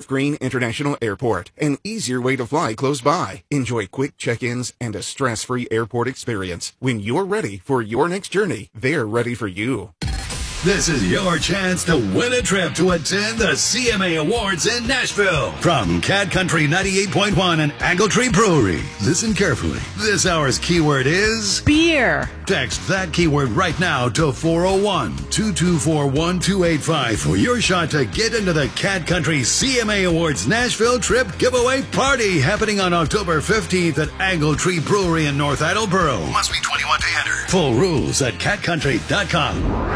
Bowles Green International Airport, an easier way to fly close by. Enjoy quick check-ins and a stress-free airport experience. When you're ready for your next journey, they're ready for you. This is your chance to win a trip to attend the CMA Awards in Nashville from Cat Country 98.1 and Angletree Brewery. Listen carefully. This hour's keyword is beer. Text that keyword right now to 401-224-1285 for your shot to get into the Cat Country CMA Awards Nashville Trip Giveaway Party happening on October 15th at Angletree Brewery in North Attleboro. Must be 21 to enter. Full rules at catcountry.com.